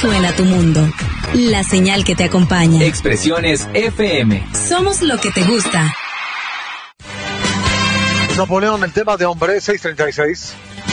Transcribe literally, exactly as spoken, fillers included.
suena tu mundo. La señal que te acompaña. Expresiones F M. Somos lo que te gusta. Napoleón, el tema de hombre, seis treinta y seis.